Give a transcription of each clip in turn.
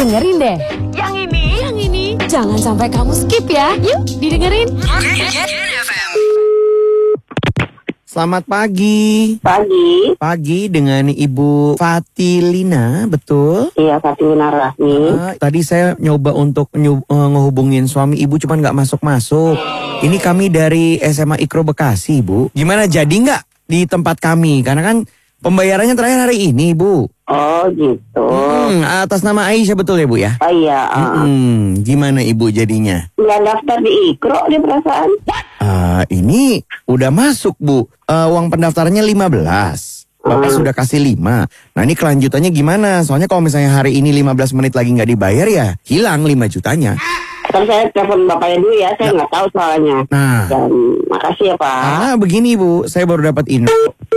Dengerin deh. Yang ini. Jangan sampai kamu skip ya. Yuk, didengerin. Selamat pagi. Pagi dengan Ibu Fatilina, betul? Iya, Fatilina Rahmi. Tadi saya nyoba untuk ngehubungin suami Ibu, cuman nggak masuk-masuk. Ini kami dari SMA Ikro Bekasi, Bu. Gimana, jadi nggak di tempat kami? Karena kan pembayarannya terakhir hari ini, Bu. Oh gitu. Atas nama Aisyah, betul ya, Bu ya? Oh iya. Gimana Ibu jadinya? Nggak daftar di Ikro di perasaan. Ini udah masuk, Bu. Uang pendaftarannya 15. Bapak sudah kasih 5. Nah, ini kelanjutannya gimana? Soalnya kalau misalnya hari ini 15 menit lagi nggak dibayar ya hilang 5 jutanya. Kan saya telepon bapaknya dulu ya, saya nggak tahu soalnya. Nah. Dan makasih ya Pak. Begini Bu, saya baru dapat info.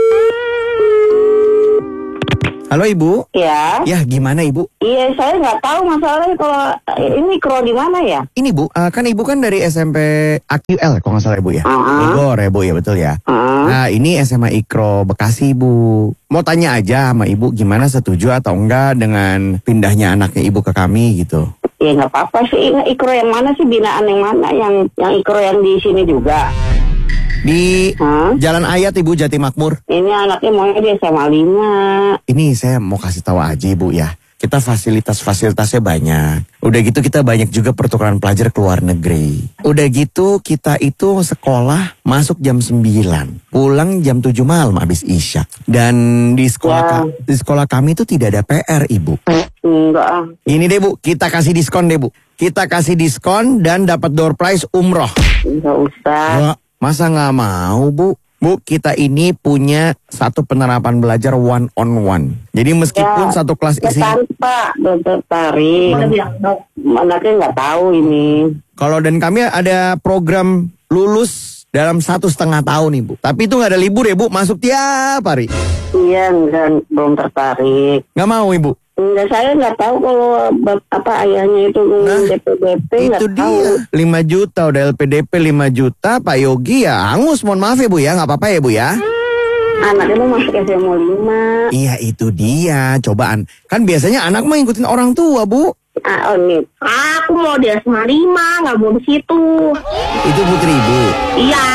Halo Ibu. Ya. Ya, gimana Ibu? Iya, saya nggak tahu masalahnya kalau ini Ikro di mana ya? Ini Bu, kan Ibu kan dari SMP AQL kalau nggak salah Ibu ya? Bogor ya Bu ya, betul ya? Nah, ini SMA Ikro Bekasi Bu. Mau tanya aja sama Ibu gimana, setuju atau enggak dengan pindahnya anaknya Ibu ke kami gitu? Ya nggak apa-apa sih. Ikro yang mana sih, binaan yang mana? Yang Ikro yang di sini juga? Di Jalan Ayat Ibu, Jati Makmur. Ini anaknya maunya di SMA 5. Ini saya mau kasih tahu aja Ibu ya. Kita fasilitasnya banyak. Udah gitu kita banyak juga pertukaran pelajar ke luar negeri. Udah gitu kita itu sekolah masuk jam 9. Pulang jam 7 malam habis Isya. Dan di sekolah kami itu tidak ada PR Ibu. Enggak. Ini deh Bu, kita kasih diskon deh Bu. Kita kasih diskon dan dapat door prize umroh. Enggak usah. Wah, masa nggak mau Bu? Bu, kita ini punya satu penerapan belajar one on one. Jadi meskipun satu kelas isi. Pak, belum tertarik. Anaknya nggak tahu ini. Kalau dan kami ada program lulus dalam 1,5 tahun nih Bu. Tapi itu nggak ada libur ya Bu, masuk tiap hari. Iya, enggak, belum tertarik. Nggak mau Ibu? Enggak, saya nggak tahu kalau ayahnya itu DPDP, nggak tahu. Itu dia, 5 juta udah LPDP 5 juta, Pak Yogi ya angus, mohon maaf ya Bu ya, nggak apa-apa ya Bu ya. Anaknya mau masuk SMA 5. Iya itu dia, cobaan. Kan biasanya anak mah ngikutin orang tua Bu. Aku mau di SMA 5, nggak mau di situ. Itu Putri Ibu. Iya.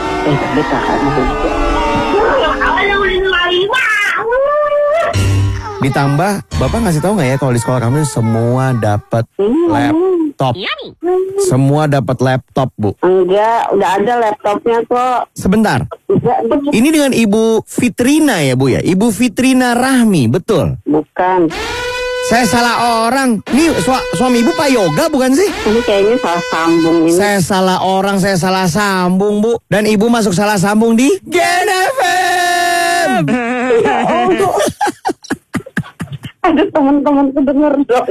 Ditambah, Bapak ngasih tahu nggak ya kalau di sekolah kami semua dapat laptop. Semua dapat laptop, Bu. Enggak, udah ada laptopnya kok. Sebentar. Ini dengan Ibu Fitrina ya, Bu ya? Ibu Fitrina Rahmi, betul? Bukan. Saya salah orang. Nih suami Ibu Pak Yoga bukan sih? Ini kayaknya salah sambung ini. Saya salah orang, saya salah sambung, Bu. Dan Ibu masuk salah sambung di Gen FM. Ada teman-temanku denger dong.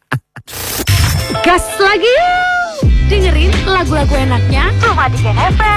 Gas lagi. Dengerin lagu-lagu enaknya cuma di Gen FM.